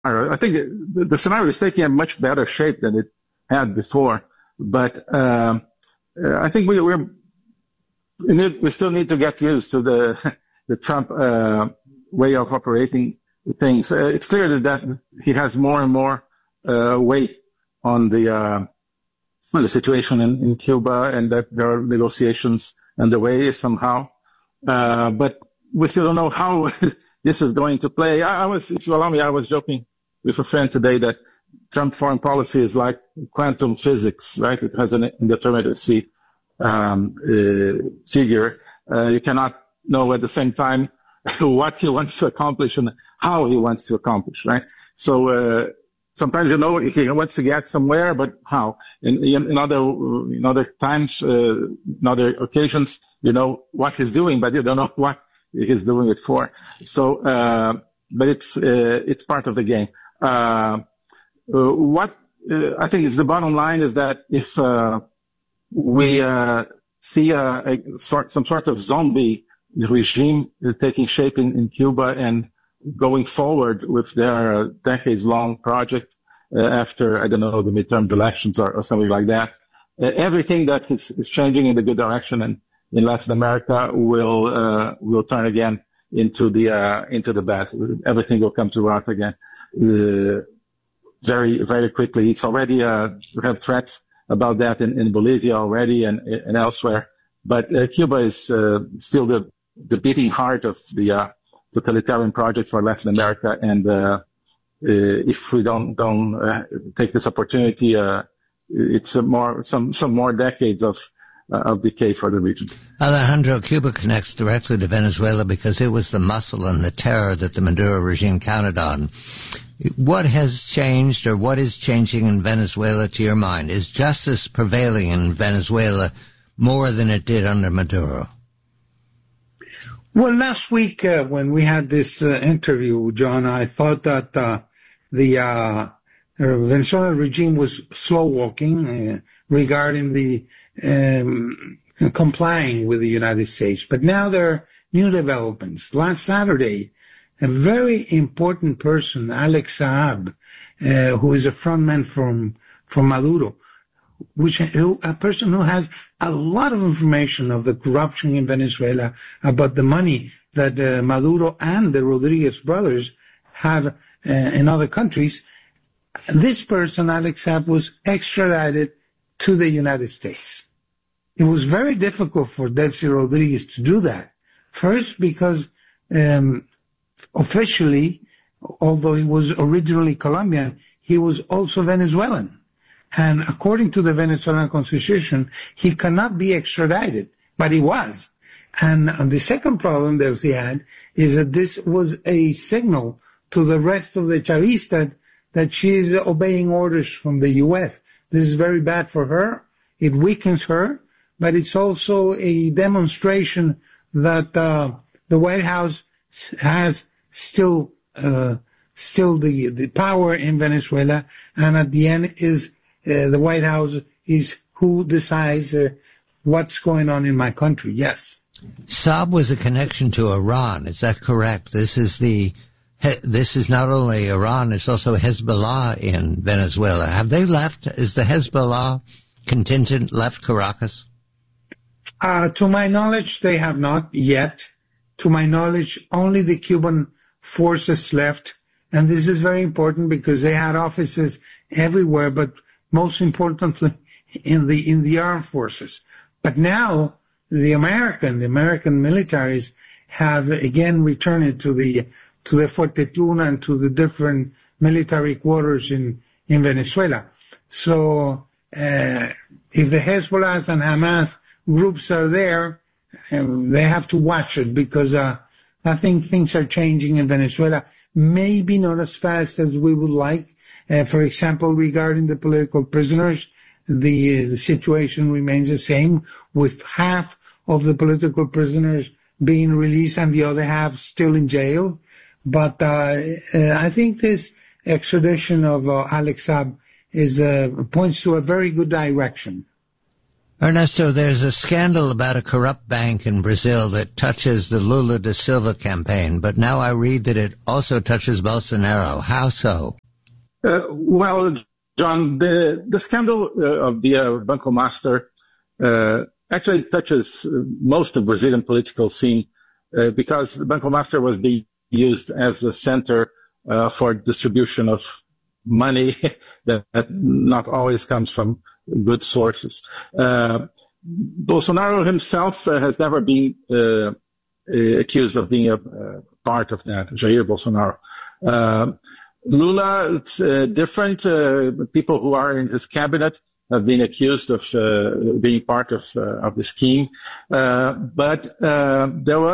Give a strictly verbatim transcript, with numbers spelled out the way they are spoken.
I think the, the scenario is taking a much better shape than it had before. But um, I think we we're, we, need, we still need to get used to the the Trump uh, way of operating things. Uh, it's clear that he has more and more uh, weight on the uh, on the situation in, in Cuba, and that there are negotiations underway somehow. Uh, but we still don't know how this is going to play. I, I was, if you allow me, I was joking with a friend today that Trump foreign policy is like quantum physics, right? It has an indeterminacy um, uh, figure. Uh, you cannot know at the same time what he wants to accomplish and how he wants to accomplish, right? So uh, sometimes you know he wants to get somewhere, but how? In, in, in other in other times, uh, in other occasions, you know what he's doing, but you don't know what he's doing it for. So, uh, but it's uh, it's part of the game. Uh, uh, what uh, I think is the bottom line is that if uh, we uh, see a, a sort, some sort of zombie regime taking shape in, in Cuba and going forward with their uh, decades-long project uh, after, I don't know, the midterm elections or, or something like that, uh, everything that is, is changing in the good direction and in Latin America will uh, will turn again into the uh, into the bad. Everything will come to rot again uh, very very quickly. It's already uh, we have threats about that in, in Bolivia already and and elsewhere. But uh, Cuba is uh, still the the beating heart of the uh, totalitarian project for Latin America. And uh, uh, if we don't don't uh, take this opportunity, uh, it's a more some some more decades of Uh, of decay for the region. Alejandro, Cuba connects directly to Venezuela because it was the muscle and the terror that the Maduro regime counted on. What has changed or what is changing in Venezuela to your mind? Is justice prevailing in Venezuela more than it did under Maduro? Well, last week uh, when we had this uh, interview, John, I thought that uh, the uh, Venezuelan regime was slow walking uh, regarding the Um, complying with the United States. But now there are new developments. Last Saturday, a very important person, Alex Saab, uh, who is a frontman from from Maduro, which who, a person who has a lot of information of the corruption in Venezuela, about the money that uh, Maduro and the Rodriguez brothers have uh, in other countries. This person, Alex Saab, was extradited to the United States. It was very difficult for Delcy Rodriguez to do that. First, because um, officially, although he was originally Colombian, he was also Venezuelan. And according to the Venezuelan constitution, he cannot be extradited, but he was. And the second problem that he had is that this was a signal to the rest of the Chavistas that she is obeying orders from the U S. This is very bad for her. It weakens her, but it's also a demonstration that uh, the White House has still uh, still the the power in Venezuela, and at the end is uh, the White House is who decides uh, what's going on in my country. Yes. Saab was a connection to Iran. Is that correct? This is the This is not only Iran, it's also Hezbollah in Venezuela. Have they left? Is the Hezbollah contingent left Caracas? Uh, to my knowledge, they have not yet. To my knowledge, only the Cuban forces left. And this is very important because they had offices everywhere, but most importantly in the, in the armed forces. But now the American, the American militaries have again returned to the to the Fuerte Tuna and to the different military quarters in, in Venezuela. So uh, if the Hezbollah and Hamas groups are there, um, they have to watch it because uh, I think things are changing in Venezuela, maybe not as fast as we would like. Uh, for example, regarding the political prisoners, the, uh, the situation remains the same, with half of the political prisoners being released and the other half still in jail. But uh, uh, I think this extradition of uh, Alex Saab is uh, points to a very good direction. Ernesto, there's a scandal about a corrupt bank in Brazil that touches the Lula da Silva campaign, but now I read that it also touches Bolsonaro. How so? Uh, well, John, the, the scandal uh, of the uh, Banco Master uh, actually touches most of Brazilian political scene uh, because the Banco Master was being used as a center uh, for distribution of money that, that not always comes from good sources. Uh, Bolsonaro himself uh, has never been uh, accused of being a, a part of that, Jair Bolsonaro. Uh, Lula, it's uh, different. Uh, people who are in his cabinet have been accused of uh, being part of, uh, of the scheme. Uh, but uh, there was